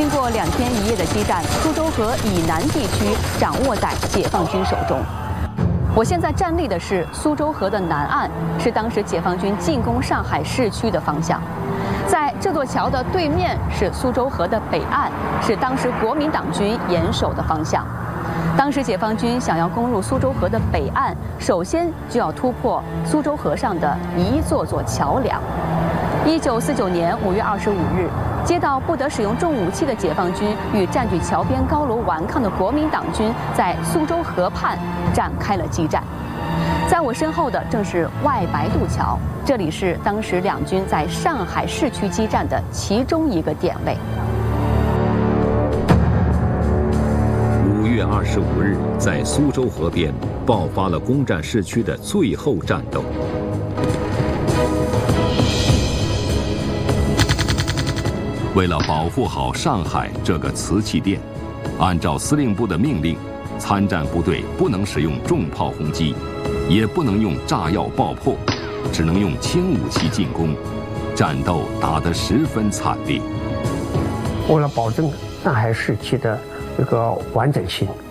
经过2天1夜的激战，苏州河以南地区掌握在解放军手中。我现在站立的是苏州河的南岸，是当时解放军进攻上海市区的方向。在这座桥的对面是苏州河的北岸，是当时国民党军严守的方向。当时解放军想要攻入苏州河的北岸，首先就要突破苏州河上的一座座桥梁。1949年5月25日，接到不得使用重武器的解放军与占据桥边高楼顽抗的国民党军在苏州河畔展开了激战。在我身后的正是外白渡桥，这里是当时两军在上海市区激战的其中一个点位。 5月25日，在苏州河边爆发了攻占市区的最后战斗。为了保护好上海这个瓷器店，按照司令部的命令，参战部队不能使用重炮轰击，也不能用炸药爆破，只能用轻武器进攻，战斗打得十分惨烈。 为了保证上海市区的这个完整性，